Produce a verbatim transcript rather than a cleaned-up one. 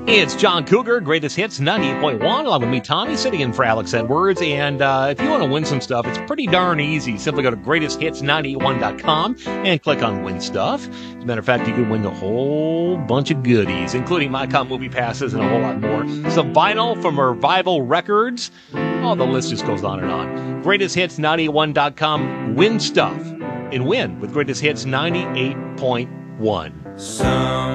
It's John Cougar, Greatest Hits ninety-eight point one, along with me, Tommy, sitting in for Alex Edwards. And uh, if you want to win some stuff, it's pretty darn easy. Simply go to greatest hits ninety-eight one dot com and click on Win Stuff. As a matter of fact, you can win a whole bunch of goodies, including MyCom movie passes and a whole lot more. Some vinyl from Revival Records. Oh, the list just goes on and on. greatest hits ninety-eight one dot com, Win Stuff, and win with Greatest Hits ninety-eight point one. Some